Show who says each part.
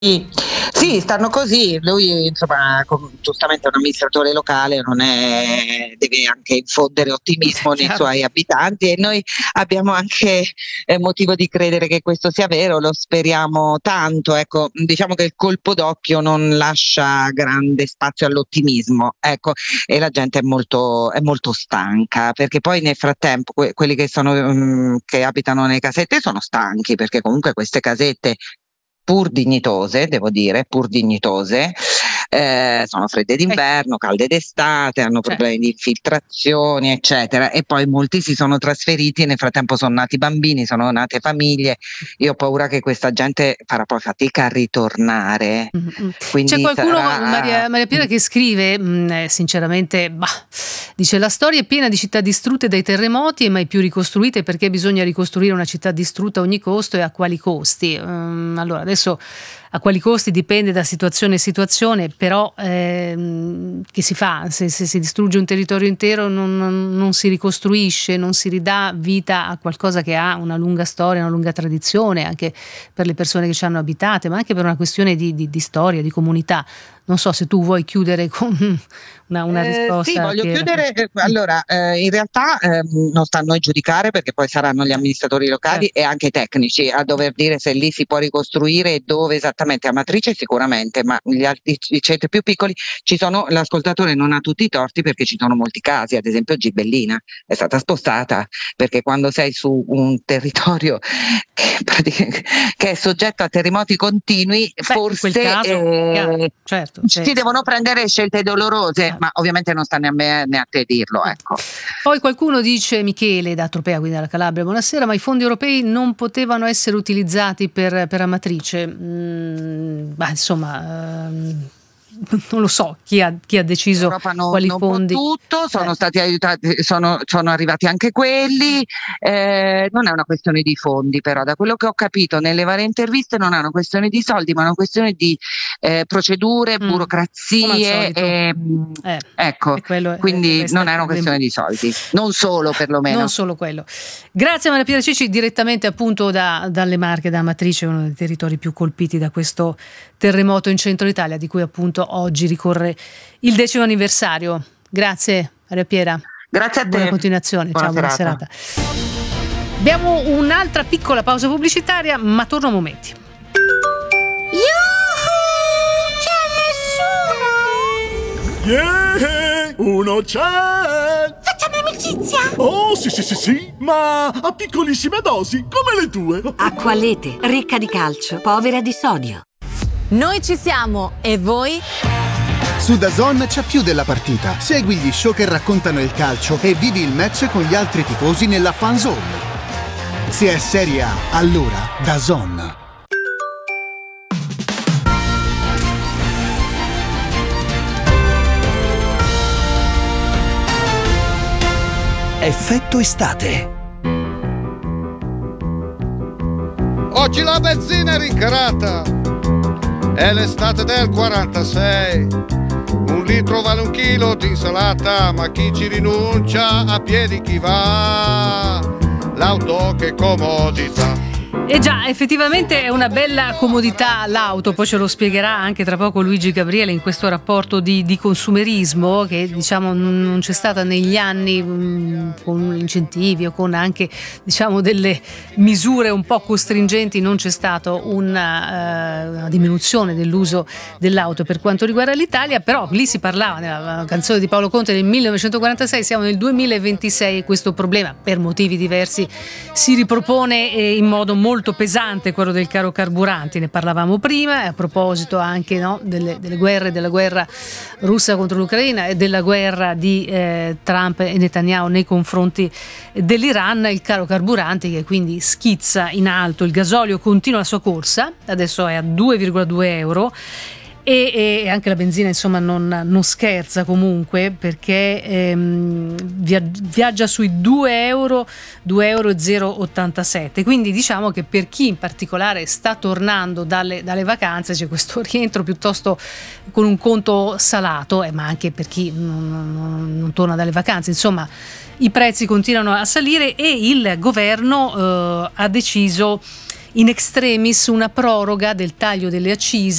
Speaker 1: Sì, sì, stanno così. Lui, insomma, giustamente è un amministratore locale, non è, deve anche infondere ottimismo nei
Speaker 2: Chiaro.
Speaker 1: suoi abitanti e noi abbiamo anche motivo di credere che questo sia vero, lo speriamo tanto. Ecco, diciamo che il colpo d'occhio non lascia grande spazio all'ottimismo, ecco, e la gente è molto stanca, perché poi nel frattempo quelli che sono, che abitano nelle casette sono stanchi, perché comunque queste casette pur dignitose, devo dire, pur dignitose, sono fredde d'inverno, calde d'estate, hanno
Speaker 2: Cioè,
Speaker 1: problemi di infiltrazioni, eccetera. E poi molti si sono trasferiti, nel frattempo sono nati bambini, sono nate famiglie. Io ho paura che questa gente farà poi fatica a ritornare.
Speaker 2: C'è
Speaker 1: Quindi
Speaker 2: qualcuno,
Speaker 1: sarà.
Speaker 2: Maria Piera, che scrive, sinceramente, dice: la storia è piena di città distrutte dai terremoti e mai più ricostruite, perché bisogna ricostruire una città distrutta a ogni costo e a quali costi? Allora, adesso a quali costi dipende da situazione a situazione, però che si fa? Se si distrugge un territorio intero non si ricostruisce, non si ridà vita a qualcosa che ha una lunga storia, una lunga tradizione, anche per le persone che ci hanno abitate, ma anche per una questione di storia, di comunità. Non so se tu vuoi chiudere con una risposta.
Speaker 1: Sì, voglio
Speaker 2: Piera.
Speaker 1: chiudere. Allora, in realtà non sta a noi giudicare, perché poi saranno gli amministratori locali
Speaker 2: Certo.
Speaker 1: e anche i tecnici a dover dire se lì si può ricostruire e dove esattamente. A Matrice sicuramente, ma gli altri i centri più piccoli l'ascoltatore non ha tutti i torti, perché ci sono molti casi, ad esempio Gibellina è stata spostata, perché quando sei su un territorio che è soggetto a terremoti continui,
Speaker 2: Beh, in quel
Speaker 1: forse
Speaker 2: caso, certo,
Speaker 1: si devono prendere scelte dolorose, ma ovviamente non sta né a me né a te dirlo, ecco.
Speaker 2: Poi qualcuno dice, Michele da Tropea, quindi dalla Calabria: buonasera, ma i fondi europei non potevano essere utilizzati per Amatrice? Insomma, non lo so chi ha deciso
Speaker 1: L'Europa
Speaker 2: quali
Speaker 1: non può
Speaker 2: fondi.
Speaker 1: tutto, sono stati aiutati, sono arrivati anche quelli. Non è una questione di fondi, però da quello che ho capito nelle varie interviste non è una questione di soldi, ma è una questione di procedure,
Speaker 2: Come al
Speaker 1: burocrazie,
Speaker 2: solito.
Speaker 1: ecco,
Speaker 2: E quello
Speaker 1: quindi
Speaker 2: resta
Speaker 1: non
Speaker 2: il
Speaker 1: è una
Speaker 2: problema.
Speaker 1: questione di soldi, non solo perlomeno.
Speaker 2: Non solo quello. Grazie Maria Piera Cicci, direttamente appunto dalle Marche, da Amatrice, uno dei territori più colpiti da questo terremoto in centro Italia, di cui appunto oggi ricorre il 10° anniversario. Grazie Maria Piera.
Speaker 1: Grazie a te.
Speaker 2: Buona continuazione.
Speaker 1: Buona
Speaker 2: Ciao, buona
Speaker 1: serata.
Speaker 2: Abbiamo un'altra piccola pausa pubblicitaria, ma torno a momenti.
Speaker 3: C'è nessuno! Yeah! Uno c'è!
Speaker 4: Facciamo amicizia!
Speaker 3: Oh, sì, ma a piccolissime dosi, come le tue.
Speaker 5: Acqualete, ricca di calcio, povera di sodio.
Speaker 6: Noi ci siamo, e voi?
Speaker 7: Su DAZN c'è più della partita. Segui gli show che raccontano il calcio e vivi il match con gli altri tifosi nella fan zone. Se è Serie A, allora DAZN.
Speaker 8: Effetto estate.
Speaker 9: Oggi la benzina è rincarata, è l'estate del 46. 1 litro vale 1 chilo di insalata, ma chi ci rinuncia a piedi chi va? L'auto che comodità.
Speaker 2: E già, effettivamente è una bella comodità l'auto, poi ce lo spiegherà anche tra poco Luigi Gabriele in questo rapporto di consumerismo che diciamo non c'è stata negli anni con incentivi o con anche diciamo delle misure un po' costringenti, non c'è stata una diminuzione dell'uso dell'auto per quanto riguarda l'Italia, però lì si parlava nella canzone di Paolo Conte del 1946, siamo nel 2026 e questo problema per motivi diversi si ripropone in modo molto pesante, quello del caro carburanti, ne parlavamo prima, a proposito anche delle guerre, della guerra russa contro l'Ucraina e della guerra di Trump e Netanyahu nei confronti dell'Iran, il caro carburanti che quindi schizza in alto, il gasolio continua la sua corsa, adesso è a 2,2 euro. E anche la benzina insomma non scherza comunque, perché viaggia sui 2 euro, 2,087 €. Quindi diciamo che per chi in particolare sta tornando dalle vacanze c'è questo rientro piuttosto con un conto salato, ma anche per chi non torna dalle vacanze, insomma i prezzi continuano a salire e il governo ha deciso in extremis una proroga del taglio delle accise